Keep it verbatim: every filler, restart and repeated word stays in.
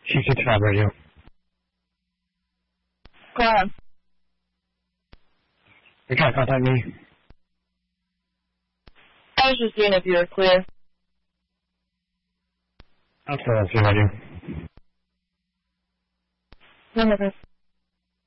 T sixty-five radio. Go ahead. You're trying to contact me? I was just seeing if you were clear. I'm still on radio. None of it.